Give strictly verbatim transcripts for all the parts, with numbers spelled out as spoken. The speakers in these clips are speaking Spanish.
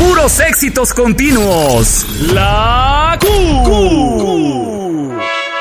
Puros éxitos continuos. La Q. Q.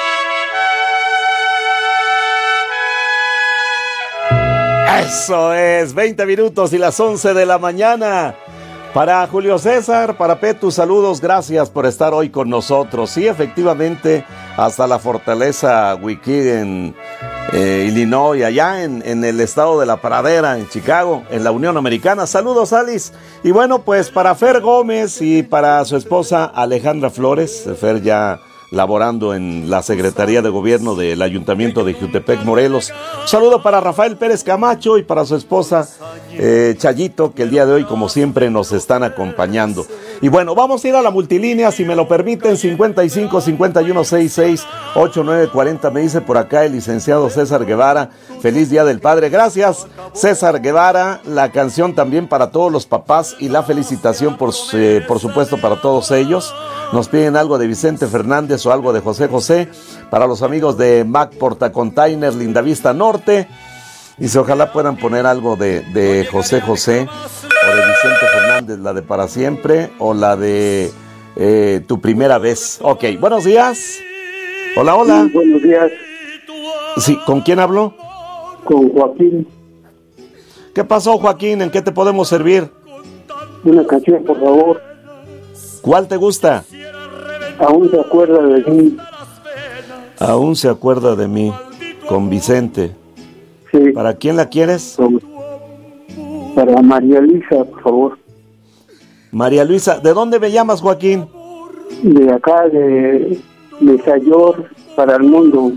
Eso es, veinte minutos y las once de la mañana. Para Julio César, para Petu, saludos, gracias por estar hoy con nosotros. Sí, efectivamente, hasta la Fortaleza Wiki en eh, Illinois, allá en, en el estado de la Pradera, en Chicago, en la Unión Americana. Saludos, Alice. Y bueno, pues para Fer Gómez y para su esposa Alejandra Flores, Fer ya laborando en la Secretaría de Gobierno del Ayuntamiento de Jiutepec, Morelos. Un saludo para Rafael Pérez Camacho y para su esposa eh, Chayito, que el día de hoy, como siempre, nos están acompañando. Y bueno, vamos a ir a la multilínea, si me lo permiten, cincuenta y cinco, cincuenta y uno, sesenta y seis, ochenta y nueve, cuarenta, me dice por acá el licenciado César Guevara. Feliz Día del Padre. Gracias, César Guevara. La canción también para todos los papás y la felicitación, por, eh, por supuesto, para todos ellos. Nos piden algo de Vicente Fernández o algo de José José. Para los amigos de Mac Portacontainer, Lindavista Norte. Dice, ojalá puedan poner algo de, de José José o de Vicente Fernández, la de Para Siempre o la de eh, Tu Primera Vez. Ok, buenos días. Hola, hola. Sí, buenos días. Sí, ¿con quién hablo? Con Joaquín. ¿Qué pasó, Joaquín? ¿En qué te podemos servir? Una canción, por favor. ¿Cuál te gusta? Aún se acuerda de mí. Aún se acuerda de mí, con Vicente. Sí. ¿Para quién la quieres? Para María Luisa, por favor. María Luisa, ¿de dónde me llamas, Joaquín? De acá, de, de Sayor, para el mundo.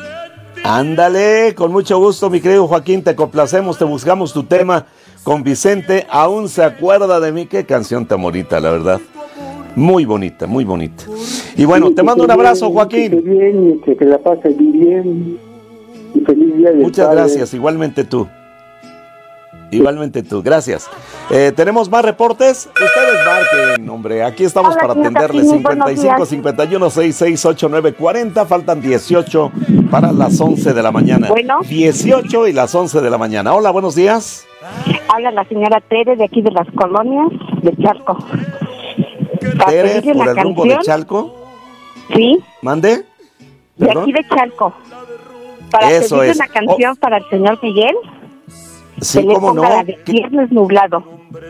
Ándale, con mucho gusto, mi querido Joaquín, te complacemos, te buscamos tu tema con Vicente. Aún se acuerda de mí. Qué canción tan bonita, la verdad. Muy bonita, muy bonita. Y bueno, Sí, te mando un abrazo, bien, Joaquín. Que, bien, que, que la pases bien. Y feliz día del Muchas padre. gracias, igualmente tú. Igualmente tú, gracias. Eh, ¿Tenemos más reportes? Ustedes marquen, hombre. Aquí estamos. Hola, para atenderles. cincuenta y cinco, cincuenta y uno, sesenta y seis, ochenta y nueve, cuarenta. Faltan dieciocho para las once de la mañana. Bueno. dieciocho y las once de la mañana. Hola, buenos días. Habla la señora Tere de aquí de las colonias de Chalco. Tere, por el rumbo de Chalco. Sí. ¿Mande? De aquí de Chalco. Para Eso pedirle es. una canción oh. para el señor Miguel. Sí, ¿cómo no? La de Viernes Nublado.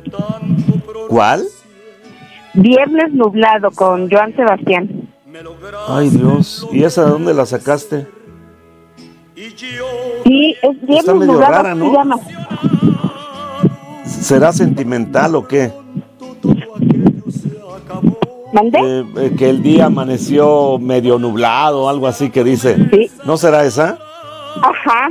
¿Cuál? Viernes Nublado con Joan Sebastián. Ay, Dios. ¿Y esa de dónde la sacaste? Sí, es Viernes Está medio Nublado, rara, ¿no? Se llama. ¿Será sentimental o qué? ¿Mandé? Eh, eh, que el día amaneció medio nublado, algo así que dice. Sí. ¿No será esa? Ajá.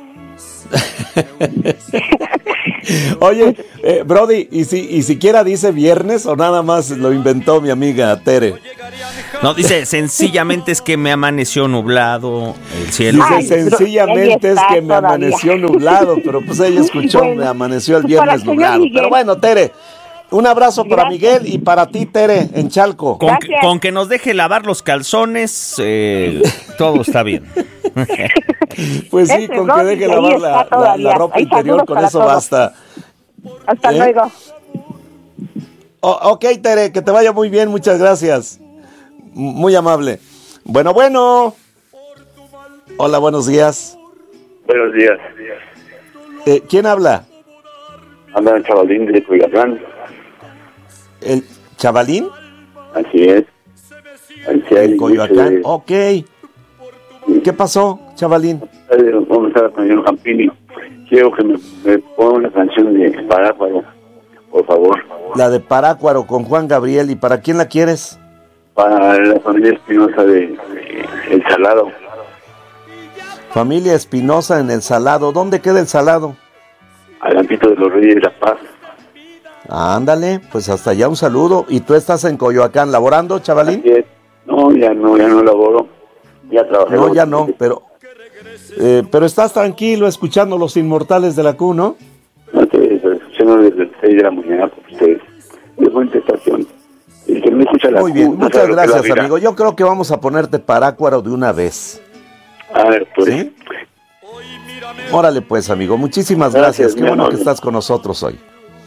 Oye, eh, Brody, ¿y si y siquiera dice viernes o nada más lo inventó mi amiga Tere? No, dice, sencillamente es que me amaneció nublado el cielo. Dice, Ay, sencillamente es que me todavía. amaneció nublado, pero pues ella escuchó, bueno, me amaneció el viernes el nublado. Miguel. Pero bueno, Tere, un abrazo Gracias. Para Miguel y para ti, Tere, en Chalco. Con, que, con que nos deje lavar los calzones, eh, todo está bien. Pues sí, con que deje lavar la, la, la ropa Hay interior, con eso todos. Basta. Hasta ¿Eh? luego. Oh, ok, Tere, que te vaya muy bien, muchas gracias. Muy amable. Bueno, bueno. Hola, buenos días. Buenos días. Eh, ¿Quién habla? Habla el Chavalín de Coyoacán. ¿El Chavalín? Así es. En Coyoacán, de... ok. ¿Qué pasó, Chavalín? Vamos a estar con el señor Campini. Quiero que me, me ponga una canción de Parácuaro, por favor. La de Parácuaro con Juan Gabriel. ¿Y para quién la quieres? Para la familia Espinosa de, de El Salado. Familia Espinosa en El Salado. ¿Dónde queda El Salado? Al Ampito de los Reyes de La Paz. Ándale, pues hasta allá un saludo. ¿Y tú estás en Coyoacán laborando, Chavalín? No, ya no, ya no laboro. Ya trabajé. No, ya no, pero eh, pero estás tranquilo escuchando Los Inmortales de la Q, ¿no? No, estoy escuchando desde las seis de la mañana por ustedes. Es buena estación. El que me escucha la Muy bien, Q, muchas gracias, amigo. Yo creo que vamos a ponerte Parácuaro de una vez. A ver, pues. ¿Sí? Órale, pues, amigo. Muchísimas gracias. gracias. Qué bueno amable. Que estás con nosotros hoy.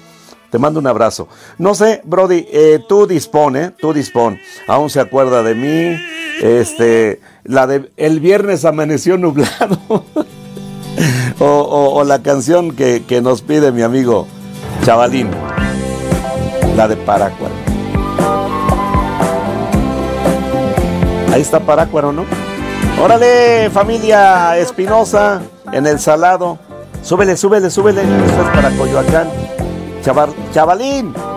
Te mando un abrazo. No sé, Brody, eh, tú dispone, tú dispone. Aún se acuerda de mí. Este, la de El viernes amaneció nublado. o, o, o la canción que, que nos pide mi amigo Chavalín. La de Parácuaro. Ahí está Parácuaro, ¿no? Órale, familia Espinosa, en el Salado. Súbele, súbele, súbele. Esto es para Coyoacán. Chaval, Chavalín.